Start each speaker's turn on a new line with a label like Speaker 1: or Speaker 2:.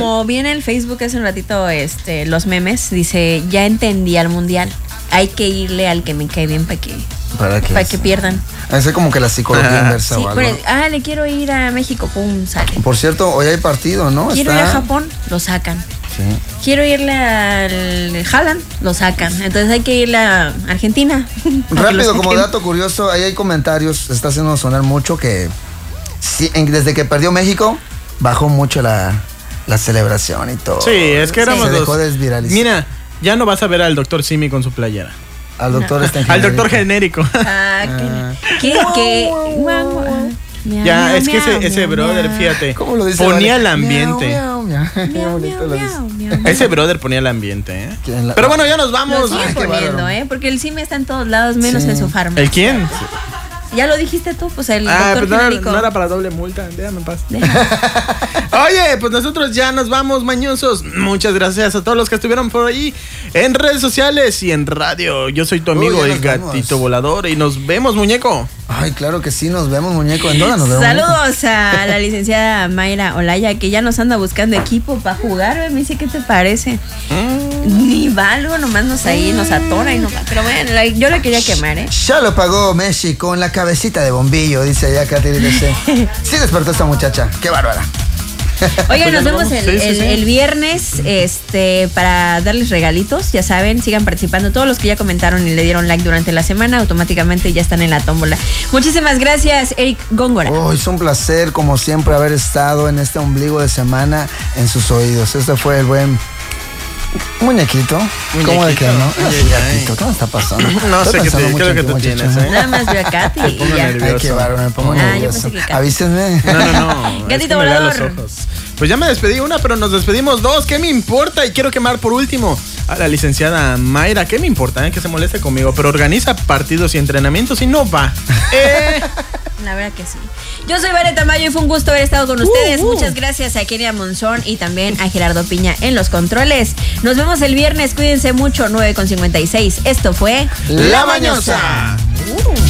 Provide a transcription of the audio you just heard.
Speaker 1: como vi en el Facebook hace un ratito los memes, dice, ya entendí al mundial. Hay que irle al que me cae bien para que pierdan.
Speaker 2: Es como que la psicología inversa o algo.
Speaker 1: Le quiero ir a México, pum, sale.
Speaker 2: Por cierto, hoy hay partido, ¿no?
Speaker 1: Quiero ir a Japón, lo sacan.
Speaker 2: Sí.
Speaker 1: Quiero irle al Haaland, lo sacan. Entonces hay que irle a Argentina.
Speaker 2: Rápido, como dato curioso, ahí hay comentarios, se está haciendo sonar mucho que desde que perdió México, bajó mucho la celebración y todo.
Speaker 3: Sí, es que éramos
Speaker 2: se dejó desviralizar.
Speaker 3: Mira, ya no vas a ver al doctor Simi con su playera.
Speaker 2: Al doctor
Speaker 3: Al doctor genérico.
Speaker 1: ¿Qué?
Speaker 3: Ya, es que ese brother, fíjate,
Speaker 2: ¿cómo lo dice?
Speaker 3: ponía el ambiente. Ese brother ponía el ambiente, ¿eh? Pero bueno, ya nos vamos.
Speaker 1: Lo sigue poniendo, porque el Simi está en todos lados, menos en su farmacia.
Speaker 3: ¿El quién?
Speaker 1: Ya lo dijiste tú, pues el doctor genérico.
Speaker 3: No era para doble multa, déjame en paz. Oye, pues nosotros ya nos vamos, mañosos. Muchas gracias a todos los que estuvieron por ahí en redes sociales y en radio. Yo soy tu amigo, el gatito volador, y nos vemos, muñeco.
Speaker 2: Ay, claro que sí, nos vemos, muñeco. ¿En dónde nos vemos?
Speaker 1: Saludos a la licenciada Mayra Olaya, que ya nos anda buscando equipo para jugar. Me dice, ¿qué te parece? Ni va algo, nomás nos atora y no va. Pero bueno, yo la quería quemar, ¿eh?
Speaker 2: Ya lo pagó Messi con la cabecita de bombillo, dice allá Katy DC. Sí despertó esta muchacha, qué bárbara.
Speaker 1: Oigan, nos vemos el viernes para darles regalitos. Ya saben, sigan participando. Todos los que ya comentaron y le dieron like durante la semana, automáticamente ya están en la tómbola. Muchísimas gracias, Eric Góngora.
Speaker 2: Es un placer, como siempre, haber estado en este ombligo de semana en sus oídos. Este fue el buen muñequito. ¿Cómo de qué, no? ¿Qué me está pasando?
Speaker 3: No sé qué creo que tú tienes, ¿eh?
Speaker 1: Nada más yo a Katy y ya.
Speaker 2: Ay, qué bárbaro, me pongo nervioso. Avísenme.
Speaker 3: No.
Speaker 1: Gatito volador.
Speaker 3: Pues ya me despedí una, pero nos despedimos dos. ¿Qué me importa? Y quiero quemar por último a la licenciada Mayra. ¿Qué me importa? Que se moleste conmigo, pero organiza partidos y entrenamientos y no va.
Speaker 1: La verdad que sí. Yo soy Vanessa Tamayo y fue un gusto haber estado con ustedes. Muchas gracias a Kenia Monzón y también a Gerardo Piña en los controles. Nos vemos el viernes. Cuídense mucho. 9:56. Esto fue
Speaker 2: La Mañosa.